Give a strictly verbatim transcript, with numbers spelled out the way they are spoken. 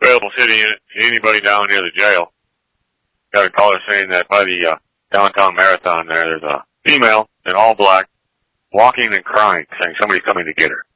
available city in anybody down near the jail. Got a caller saying that by the uh, downtown marathon there, there's a female in all black walking and crying, saying somebody's coming to get her.